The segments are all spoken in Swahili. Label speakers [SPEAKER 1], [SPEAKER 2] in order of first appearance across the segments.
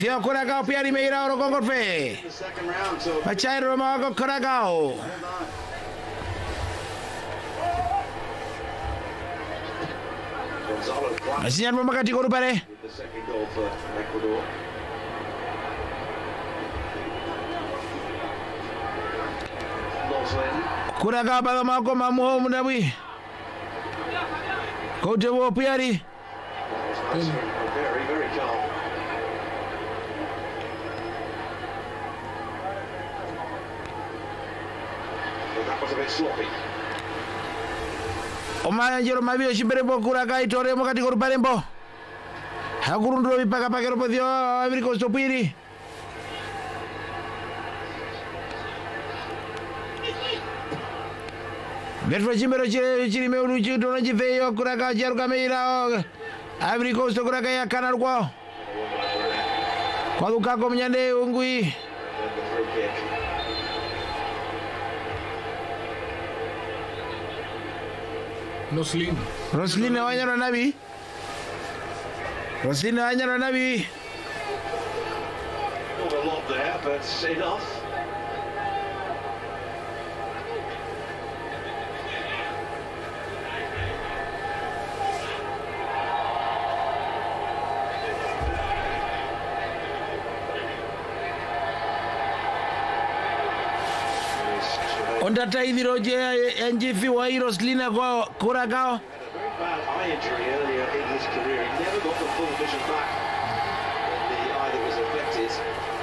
[SPEAKER 1] Tio Curacao pia Rimeira oro con golpe. Machai Roma con Curacao. Asian Roma kati ko rupare. Curacao ba ma ko mamu munawi. Ko de wo piari.
[SPEAKER 2] Very calm. That was a bit sloppy.
[SPEAKER 1] Oma jero mabio shimbere bo Curacao itore mo kati ko rupare mbo. Hakurundro bipaka pakero podio Ivory Coast opiri. Betro shimbero chiri meulu chidono chifeyo Curacao jero kameira. Ivory Coast Curacao ya kanar kwao. Kwa Lukaku mnyande ungui. Roslin wanyaro nabi. Roslin wanyaro nabi.
[SPEAKER 2] Not a lot there, but enough.
[SPEAKER 1] Onda taidhiro je NGF wa Roslin kwa Curacao.
[SPEAKER 2] A very bad eye injury earlier in his career. He never got the full vision back when the eye that was affected.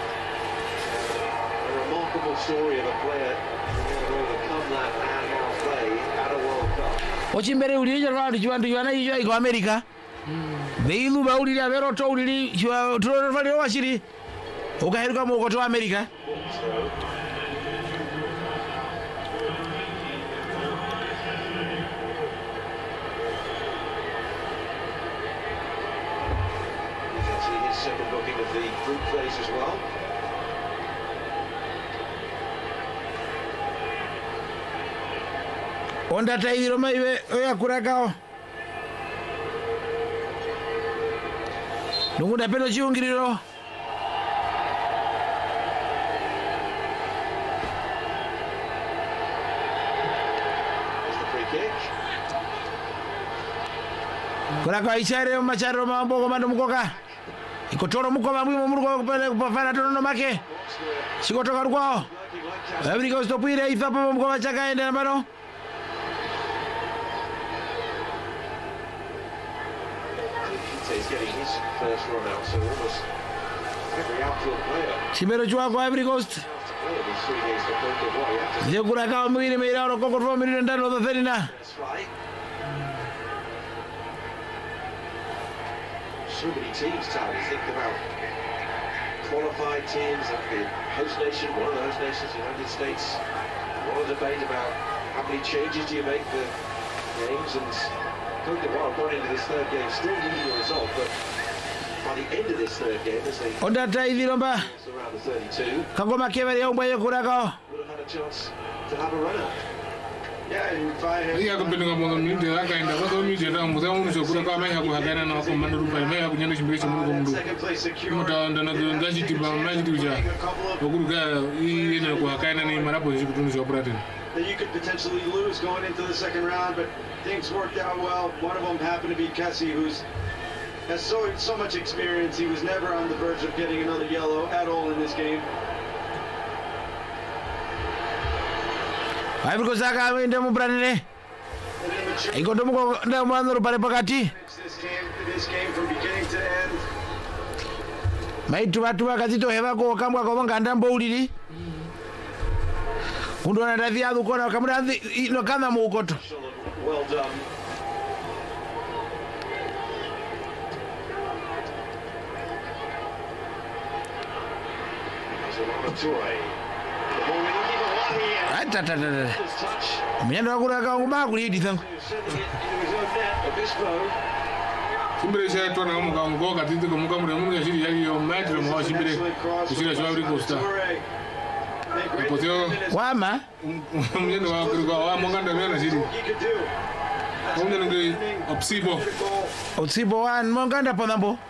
[SPEAKER 2] A remarkable story of a player being able to overcome that and now play at a World Cup.
[SPEAKER 1] Ochimbere ulija rwanda chiwandu yana ijo iko America. Beilu ba ulili avero to ulili chwa toro fali washiri. Ukaheruka mu ko to America.
[SPEAKER 2] Second booking of the group phase as well.
[SPEAKER 1] Onda taidhiro maiwe ya Curacao. Nungunda peno chiungiriro.
[SPEAKER 2] There's the free kick.
[SPEAKER 1] Curacao ichare macharo mambo komando mukoka. Ikotoro mukoma mwimo muruko kupafana tono make. Sikotoka kwao. Ivory Coast opire ifapo mukoma chakaende nambano.
[SPEAKER 2] He's getting his first run out, so almost every outfield player
[SPEAKER 1] Chimero chwa kwa Ivory Coast.
[SPEAKER 2] has to play these 3 games to think of what you have to
[SPEAKER 1] Zio Curacao mwini meira oro koko kwa mwini ndano the ferina.
[SPEAKER 2] That's right. So many teams, Tally, think about qualified teams like the host nation, one of the host nations, the United States. A lot of debate about how many changes do you make for games, and Cote d'Ivoire got into this third game, still needing a result, but by the end of this third game, as they
[SPEAKER 1] Onda taidhiro mba.
[SPEAKER 2] around the 32,
[SPEAKER 1] Kagoma kevere ya umbaye Curacao.
[SPEAKER 2] would have had a chance to have a runner. Yeah, if I had...
[SPEAKER 3] Iya kepentingan ngomong mindi lah kain dapat tu mindi dah muda orang musuh kurang kami aku hakaran nak komando rupai, mai aku nyana sembeli sembeli komandu. Muda dan aku gaji tiba mai itu je. Aku juga ini aku hakaran ni mana posisi betul musuh operator.
[SPEAKER 4] That you could potentially lose going into the second round, but things worked out well. One of them happened to be Kessie, has so much experience. He was never on the verge of getting another yellow at all in this game.
[SPEAKER 1] Ivory Coast aka wende mubranire. Ikondo muko nda mwanzo rupare pakati.
[SPEAKER 4] This game from beginning to end.
[SPEAKER 1] Maitu watu wakazito heva ko kambwa ko nganda mbouliri. Kundona ndathi athu kona kamura no kana mukoto.
[SPEAKER 2] Well done. There's a lot of Toure. The ball with Iwahi and
[SPEAKER 1] Atata.
[SPEAKER 2] his touch.
[SPEAKER 1] Mnyando wa Curacao kumakulidi thangu.
[SPEAKER 2] Sending it into his own net. Obispo.
[SPEAKER 3] Sembeli saya tuan kamu kamu kau kat itu kamu kamu dah mungkin sih jadi yang match dah mau sembeli. Sini dah Ivory Coast. Poteo.
[SPEAKER 1] Wama.
[SPEAKER 3] Mungkin dah kau mungkin dah mana sini.
[SPEAKER 4] He could do.
[SPEAKER 3] Mungkin dah opsibo.
[SPEAKER 1] Utsibo wan monganda ponambo.